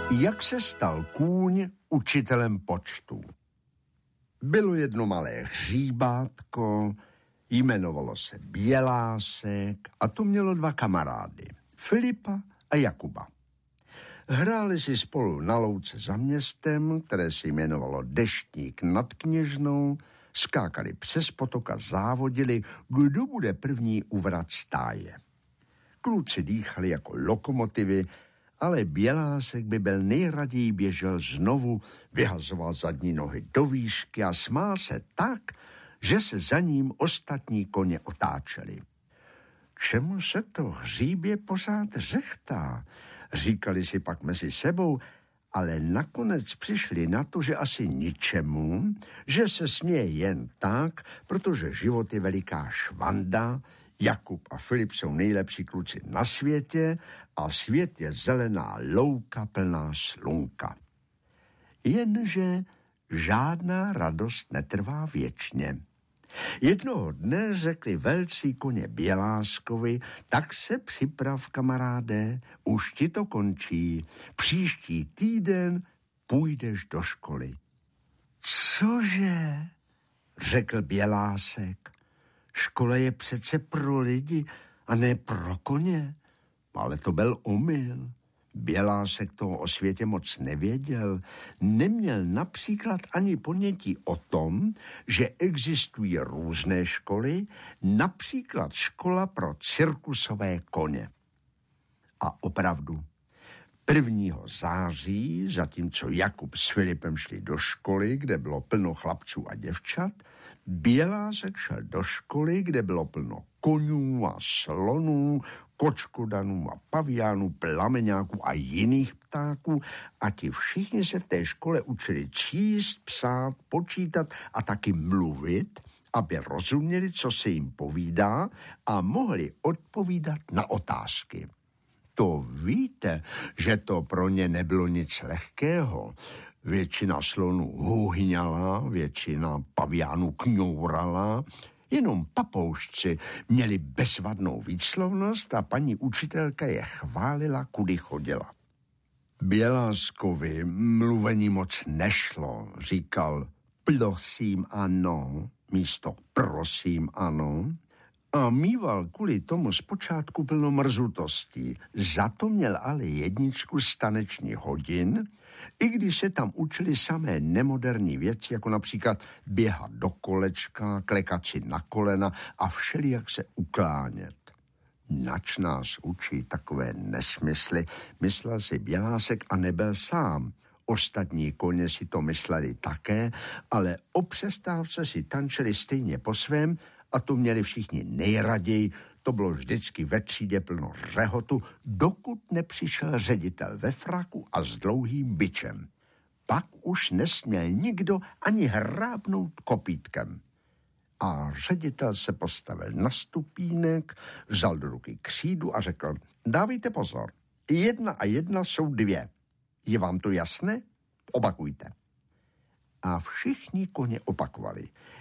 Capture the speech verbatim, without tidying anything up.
Jak se stal kůň učitelem počtu? Bylo jedno malé hříbátko, jmenovalo se Bělásek a to mělo dva kamarády, Filipa a Jakuba. Hráli si spolu na louce za městem, které se jmenovalo Deštník nad Kněžnou, skákali přes potok a závodili, kdo bude první u vrat stáje. Kluci dýchali jako lokomotivy, ale Bělásek by byl nejraději běžel znovu, vyhazoval zadní nohy do výšky a smál se tak, že se za ním ostatní koně otáčeli. Čemu se to hříbě pořád řechtá? Říkali si pak mezi sebou, ale nakonec přišli na to, že asi ničemu, že se směje jen tak, protože život je veliká švanda, Jakub a Filip jsou nejlepší kluci na světě a svět je zelená louka plná slunka. Jenže žádná radost netrvá věčně. Jednoho dne řekli velcí koně Běláskovi, tak se připrav, kamaráde, už ti to končí. Příští týden půjdeš do školy. Cože? Řekl Bělásek. Škola je přece pro lidi a ne pro koně. Ale to byl omyl. Bělásek toho o světě moc nevěděl. Neměl například ani ponětí o tom, že existují různé školy, například škola pro cirkusové koně. A opravdu, prvního září, zatímco Jakub s Filipem šli do školy, kde bylo plno chlapců a děvčat, Bělásek šel do školy, kde bylo plno konňů a slonů, kočkodanů a paviánů, plameňáků a jiných ptáků a ti všichni se v té škole učili číst, psát, počítat a taky mluvit, aby rozuměli, co se jim povídá a mohli odpovídat na otázky. To víte, že to pro ně nebylo nic lehkého. Většina slonů hůhňala, většina paviánů kňourala, jenom papoušci měli bezvadnou výslovnost a paní učitelka je chválila, kudy chodila. Běláskovi mluvení moc nešlo, říkal prosím ano, místo prosím ano, a mýval kvůli tomu zpočátku plno mrzutostí. Za to měl ale jedničku z tanečních hodin, i když se tam učili samé nemoderní věci, jako například běhat do kolečka, klekat si na kolena a všelijak se uklánět. Nač nás učí takové nesmysly, myslel si Bělásek a nebyl sám. Ostatní koně si to mysleli také, ale o přestávce si tančili stejně po svém a to měli všichni nejraději. To bylo vždycky ve třídě plno řehotu, dokud nepřišel ředitel ve fraku a s dlouhým bičem. Pak už nesměl nikdo ani hrábnout kopítkem. A ředitel se postavil na stupínek, vzal do ruky křídu a řekl, dávejte pozor, jedna a jedna jsou dvě. Je vám to jasné? Opakujte. A všichni koně opakovali.